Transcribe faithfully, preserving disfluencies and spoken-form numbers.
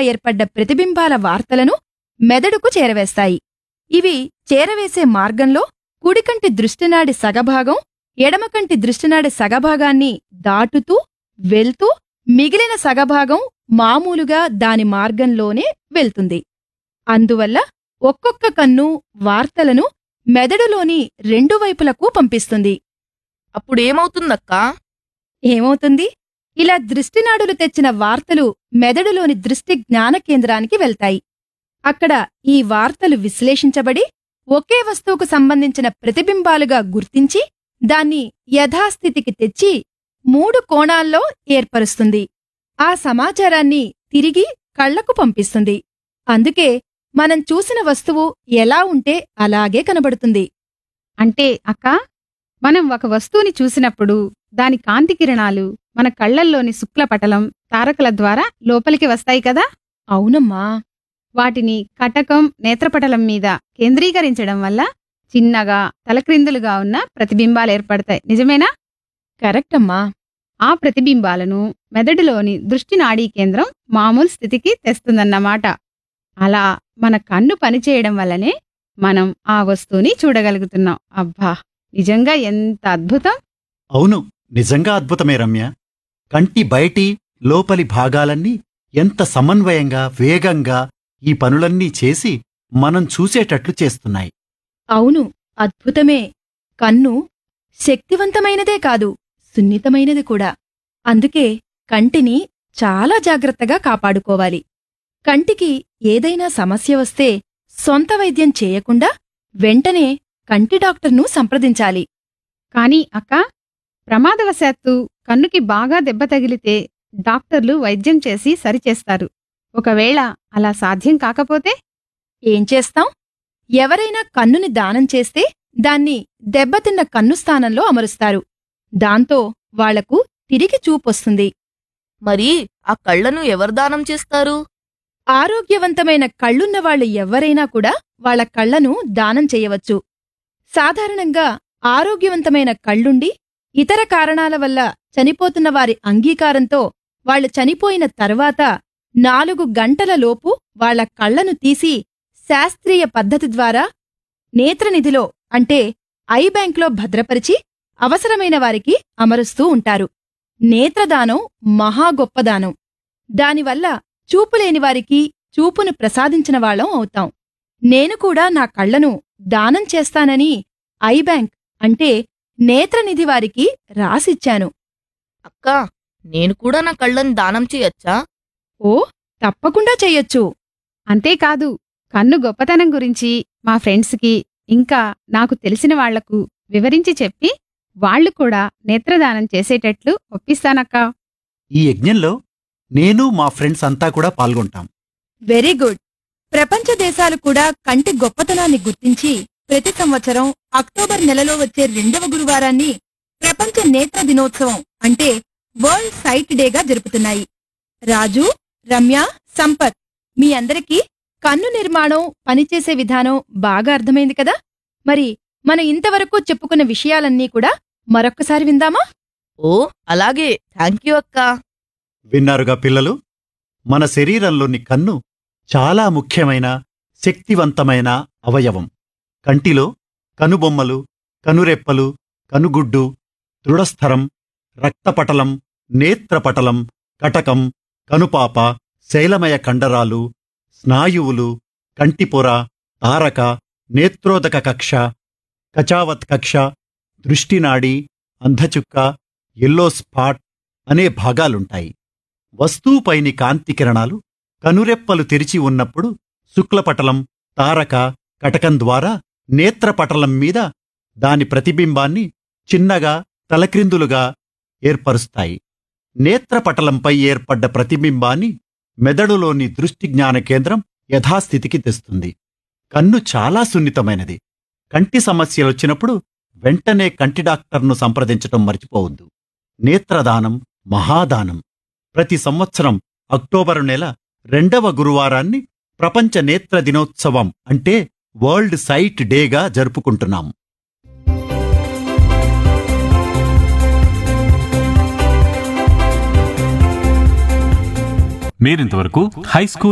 ఏర్పడ్డ ప్రతిబింబాల వార్తలను మెదడుకు చేరవేస్తాయి. ఇవి చేరవేసే మార్గంలో కుడికంటి దృష్టినాడి సగభాగం ఎడమకంటి దృష్టినాడి సగభాగాన్ని దాటుతూ వెళ్తూ మిగిలిన సగభాగం మామూలుగా దాని మార్గంలోనే వెళ్తుంది. అందువల్ల ఒక్కొక్క కన్ను వార్తలను మెదడులోని రెండు వైపులకు పంపిస్తుంది. అప్పుడేమవుతుందక్కా? ఏమవుతుంది? ఇలా దృష్టినాడులు తెచ్చిన వార్తలు మెదడులోని దృష్టి జ్ఞాన కేంద్రానికి వెళ్తాయి. అక్కడ ఈ వార్తలు విశ్లేషించబడి ఒకే వస్తువుకు సంబంధించిన ప్రతిబింబాలుగా గుర్తించి దాన్ని యథాస్థితికి తెచ్చి మూడు కోణాల్లో ఏర్పరుస్తుంది. ఆ సమాచారాన్ని తిరిగి కళ్లకు పంపిస్తుంది. అందుకే మనం చూసిన వస్తువు ఎలా ఉంటే అలాగే కనబడుతుంది. అంటే అక్కా, మనం ఒక వస్తువుని చూసినప్పుడు దాని కాంతి కిరణాలు మన కళ్లల్లోని శుక్లపటలం తారకల ద్వారా లోపలికి వస్తాయి కదా? అవునమ్మా. వాటిని కటకం నేత్రపటలం మీద కేంద్రీకరించడం వల్ల చిన్నగా తలక్రిందులుగా ఉన్న ప్రతిబింబాలేర్పడతాయి. నిజమేనా? కరెక్టమ్మా. ఆ ప్రతిబింబాలను మెదడులోని దృష్టి నాడీ కేంద్రం మామూలు స్థితికి తెస్తుందన్నమాట. అలా మన కన్ను పనిచేయడం వల్లనే మనం ఆ వస్తువుని చూడగలుగుతున్నాం. అబ్బా, నిజంగా ఎంత అద్భుతం! అవును, నిజంగా అద్భుతమే రమ్య. కంటి బయటి లోపలి భాగాలన్నీ ఎంత సమన్వయంగా వేగంగా ఈ పనులన్నీ చేసి మనం చూసేటట్లు చేస్తున్నాయి. అవును, అద్భుతమే. కన్ను శక్తివంతమైనదే కాదు, సున్నితమైనది కూడా. అందుకే కంటిని చాలా జాగ్రత్తగా కాపాడుకోవాలి. కంటికి ఏదైనా సమస్య వస్తే సొంత వైద్యం చేయకుండా వెంటనే కంటి డాక్టర్ను సంప్రదించాలి. కాని అక్కా, ప్రమాదవశాత్తు కన్నుకి బాగా దెబ్బ తగిలితే డాక్టర్లు వైద్యం చేసి సరిచేస్తారు. ఒకవేళ అలా సాధ్యం కాకపోతే ఏం చేస్తాం? ఎవరైనా కన్నుని దానం చేస్తే దాన్ని దెబ్బతిన్న కన్ను స్థానంలో అమరుస్తారు. దాంతో వాళ్లకు తిరిగి చూపొస్తుంది. మరి ఆ కళ్లను ఎవరు దానం చేస్తారు? ఆరోగ్యవంతమైన కళ్ళున్నవాళ్లు ఎవ్వరైనా కూడా వాళ్ల కళ్లను దానం చెయ్యవచ్చు. సాధారణంగా ఆరోగ్యవంతమైన కళ్ళుండి ఇతర కారణాల వల్ల చనిపోతున్న వారి అంగీకారంతో వాళ్లు చనిపోయిన తర్వాత నాలుగు గంటలలోపు వాళ్ల కళ్లను తీసి శాస్త్రీయ పద్ధతి ద్వారా నేత్రనిధిలో అంటే ఐ బ్యాంక్లో భద్రపరిచి అవసరమైన వారికి అమరుస్తూ ఉంటారు. నేత్రదానం మహా గొప్పదానం. దానివల్ల చూపులేనివారికి చూపును ప్రసాదించిన వాళ్ళం అవుతాం. నేను కూడా నా కళ్లను దానం చేస్తానని ఐ బ్యాంక్ అంటే నేత్రనిధి వారికి రాసిచ్చాను. అక్కా, నేను కూడా నా కళ్ళని దానం చేయొచ్చా? ఓ, తప్పకుండా చెయ్యొచ్చు. అంతేకాదు, కన్ను గొప్పతనం గురించి మా ఫ్రెండ్స్కి ఇంకా నాకు తెలిసిన వాళ్లకు వివరించి చెప్పి వాళ్లు కూడా నేత్రదానం చేసేటట్లు ఒప్పిస్తానక్కా. ఈ యజ్ఞంలో నేను మా ఫ్రెండ్స్ అంతా కూడా పాల్గొంటాం. Very good. ప్రపంచ దేశాలు కూడా కంటి గొప్పతనాన్ని గుర్తించి ప్రతి సంవత్సరం అక్టోబర్ నెలలో వచ్చే రెండవ గురువారాన్ని ప్రపంచ నేత్ర దినోత్సవం అంటే వరల్డ్ సైట్ డేగా జరుపుతున్నాయి. రాజు, రమ్య, సంపత్, మీ అందరికీ కన్ను నిర్మాణం, పనిచేసే విధానం బాగా అర్థమైంది కదా? మరి మనం ఇంతవరకు చెప్పుకున్న విషయాలన్నీ కూడా మరొక్కసారి విందామా? ఓ, అలాగే. థాంక్యూ అక్కా. విన్నారుగా పిల్లలు? మన శరీరంలోని కన్ను చాలా ముఖ్యమైన శక్తివంతమైన అవయవం. కంటిలో కనుబొమ్మలు, కనురెప్పలు, కనుగుడ్డు, దృఢస్థరం, రక్తపటలం, నేత్రపటలం, కటకం, కనుపాప, శైలమయ కండరాలు, స్నాయువులు, కంటిపొర, తారక, నేత్రోదక కక్ష, కచావత్ కక్ష, దృష్టినాడి, అంధచుక్క, ఎల్లో స్పాట్ అనే భాగాలుంటాయి. వస్తువుపైని కాంతి కిరణాలు కనురెప్పలు తెరిచి ఉన్నప్పుడు శుక్లపటలం, తారక, కటకం ద్వారా నేత్రపటలం మీద దాని ప్రతిబింబాన్ని చిన్నగా తలక్రిందులుగా ఏర్పరుస్తాయి. నేత్రపటలంపై ఏర్పడ్డ ప్రతిబింబాన్ని మెదడులోని దృష్టి జ్ఞాన కేంద్రం యథాస్థితికి తెస్తుంది. కన్ను చాలా సున్నితమైనది. కంటి సమస్యలొచ్చినప్పుడు వెంటనే కంటి డాక్టర్ను సంప్రదించటం మర్చిపోవద్దు. నేత్రదానం మహాదానం. ప్రతి సంవత్సరం అక్టోబరు నెల రెండవ గురువారాన్ని ప్రపంచ నేత్ర దినోత్సవం అంటే వరల్డ్ సైట్ డేగా జరుపుకుంటున్నాం. మీరింతవరకు హైస్కూల్